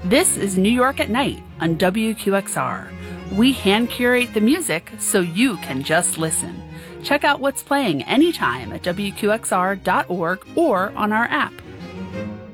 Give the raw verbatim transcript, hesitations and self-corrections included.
This is New York at Night on W Q X R. We hand curate the music so you can just listen. Check out what's playing anytime at W Q X R dot org or on our app.